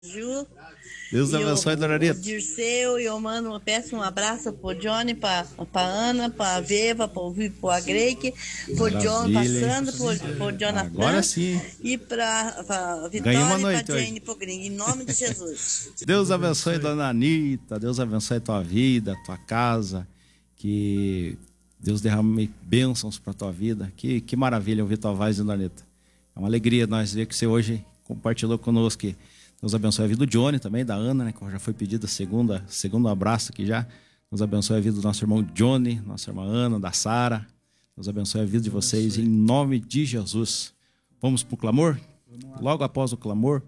Ju, Deus abençoe, dona o Rita. Dirceu, e eu peço um abraço pro Johnny, pra Ana, pra Veva, pro Agreik, pro John, pra Maravilha, hein? Sandra, pro Agora Jonathan sim. e pra Ganhei uma Vitória e pra noite Jane, hoje. pro Gring, em nome de Jesus. Deus abençoe, dona Anitta. Deus abençoe a tua vida, a tua casa. Que Deus derrame bênçãos para tua vida. Que maravilha ouvir tua voz, dona Anitta. É uma alegria nós ver que você hoje compartilhou conosco. Deus abençoe a vida do Johnny também, da Ana, né, que já foi pedida segundo abraço aqui já. Deus abençoe a vida do nosso irmão Johnny, nossa irmã Ana, da Sara. Deus abençoe a vida de vocês em nome de Jesus. Vamos para o clamor? Logo após o clamor,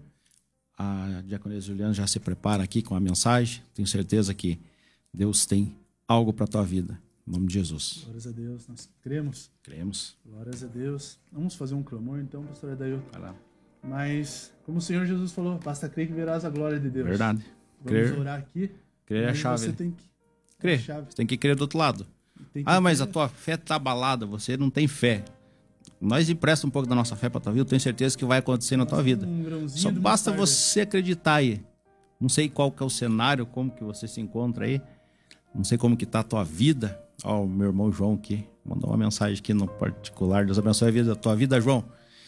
a diaconisa Juliana já se prepara aqui com a mensagem. Tenho certeza que Deus tem algo para a tua vida. Em nome de Jesus. Glórias a Deus, nós cremos. Cremos. Glórias a Deus. Vamos fazer um clamor então, pastor Adailton. Vai lá. Mas, como o Senhor Jesus falou, basta crer que verás a glória de Deus. Verdade. Vamos orar aqui. Crer é a chave. Você tem que crer. Chave. Você tem que crer do outro lado. Mas a tua fé está abalada, você não tem fé. Nós empresta um pouco da nossa fé para tua vida, eu tenho certeza que vai acontecer na tua vida. Só basta você acreditar aí. Não sei qual que é o cenário, como que você se encontra aí. Não sei como que tá a tua vida. Ó, o meu irmão João aqui mandou uma mensagem aqui no particular. Deus abençoe a vida, a tua vida, João.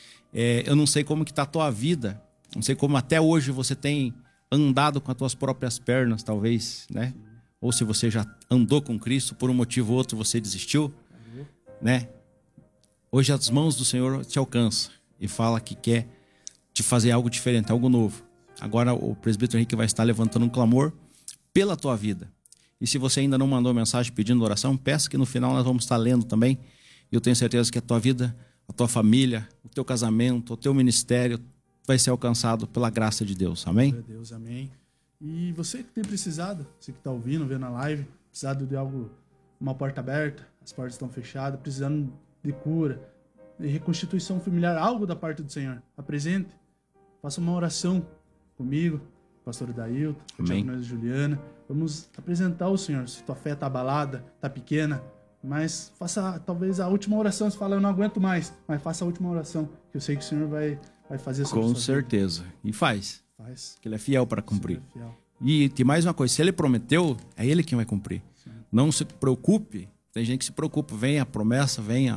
Eu não sei como que tá a tua vida. Não sei como até hoje você tem andado com as tuas próprias pernas, talvez, né? Ou se você já andou com Cristo, por um motivo ou outro você desistiu, né? Hoje as mãos do Senhor te alcançam e fala que quer te fazer algo diferente, algo novo. Agora o presbítero Henrique vai estar levantando um clamor pela tua vida. E se você ainda não mandou mensagem pedindo oração, peça que no final nós vamos estar lendo também. E eu tenho certeza que a tua vida, a tua família, o teu casamento, o teu ministério vai ser alcançado pela graça de Deus. Amém? Glória a Deus, amém. E você que tem precisado, você que está ouvindo, vendo a live, precisado de algo, uma porta aberta, as portas estão fechadas, precisando de cura, de reconstituição familiar, algo da parte do Senhor, apresente, faça uma oração comigo, pastor Dailton, diaconisa Juliana. Vamos apresentar o Senhor. Se tua fé está abalada, está pequena, mas faça talvez a última oração. Você fala, eu não aguento mais, mas faça a última oração, que eu sei que o Senhor vai fazer sobre Com sua certeza. vida. E faz. Que Ele é fiel para cumprir. É fiel. E tem mais uma coisa, se Ele prometeu, é Ele quem vai cumprir. Sim. Não se preocupe, tem gente que se preocupa, vem a promessa, vem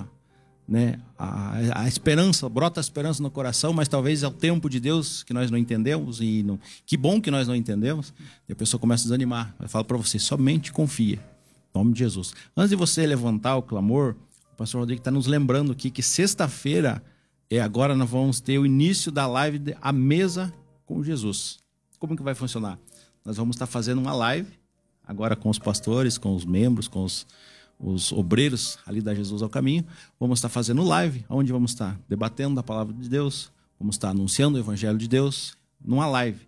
a esperança, brota a esperança no coração, mas talvez é o tempo de Deus que nós não entendemos, e não, que bom que nós não entendemos, e a pessoa começa a desanimar. Eu falo para você, somente confia, em nome de Jesus. Antes de você levantar o clamor, o pastor Rodrigo está nos lembrando aqui que sexta-feira, agora nós vamos ter o início da live A Mesa com Jesus. Como que vai funcionar? Nós vamos estar fazendo uma live, agora com os pastores, com os membros, com os obreiros ali da Jesus ao Caminho. Vamos estar fazendo live, onde vamos estar debatendo a palavra de Deus, vamos estar anunciando o Evangelho de Deus numa live.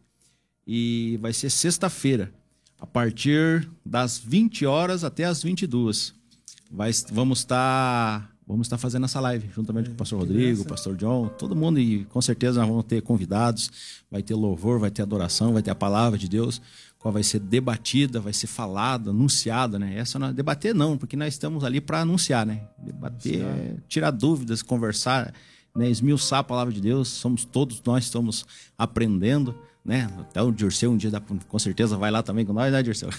E vai ser sexta-feira, a partir das 20 horas até as 22. Vamos estar fazendo essa live, juntamente com o pastor Rodrigo, o pastor John, todo mundo, e com certeza nós vamos ter convidados, vai ter louvor, vai ter adoração, vai ter a palavra de Deus, qual vai ser debatida, vai ser falada, anunciada, né? Essa não é debater não, porque nós estamos ali para anunciar, né? Debater é tirar dúvidas, conversar, né? Esmiuçar a palavra de Deus, todos nós estamos aprendendo, né? Até o Dirceu um dia com certeza vai lá também com nós, né, Dirceu?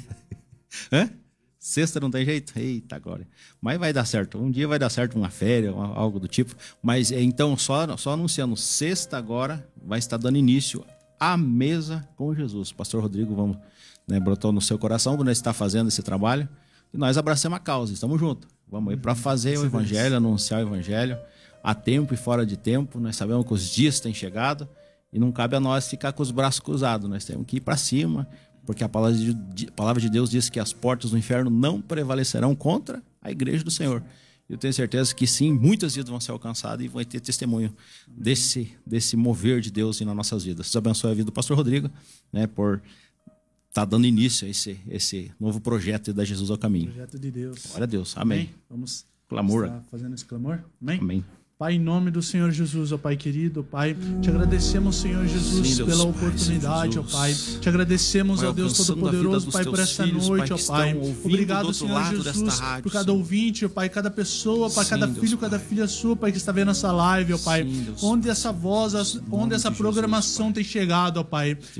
Hã? Sexta não tem jeito? Eita, glória. Mas vai dar certo. Um dia vai dar certo, uma férias, algo do tipo. Mas então, só anunciando, sexta agora vai estar dando início à Mesa com Jesus. Pastor Rodrigo, vamos, né, brotou no seu coração, nós está fazendo esse trabalho. E nós abracemos a causa, estamos juntos. Vamos aí para fazer o Evangelho, anunciar o Evangelho, a tempo e fora de tempo. Nós sabemos que os dias têm chegado e não cabe a nós ficar com os braços cruzados. Nós temos que ir para cima, porque a palavra de Deus diz que as portas do inferno não prevalecerão contra a igreja do Senhor. Eu tenho certeza que sim, muitas vidas vão ser alcançadas e vai ter testemunho desse mover de Deus nas nossas vidas. Deus abençoe a vida do pastor Rodrigo, né, por estar dando início a esse novo projeto da Jesus ao Caminho. Projeto de Deus. Glória a Deus. Amém. Vamos clamor. Estar fazendo esse clamor. Amém? Amém. Pai, em nome do Senhor Jesus, ó Pai querido, ó Pai, te agradecemos, Senhor Jesus, Sim, Deus, pela Pai, oportunidade, ó Senhor Pai. Jesus. Te agradecemos, Pai, ó Deus alcançando a vida Todo-Poderoso, dos Pai, teus por essa filhos, noite, Pai, ó que Pai. estão ouvindo do Obrigado, outro Senhor lado Jesus, desta rádio, por cada Senhor. ouvinte, ó Pai, cada pessoa, Pai, Sim, cada Deus, filho, Pai. cada filha sua, Pai, que está vendo essa live, ó Pai. Sim, Deus, Onde Pai. essa voz, onde essa de programação Jesus, Pai. tem chegado, ó Pai.